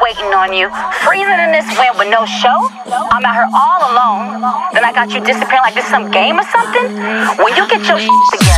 waiting on you, freezing in this wind with no show. I'm out here all alone. Then I got you disappearing like this some game or something. When you get your shit together.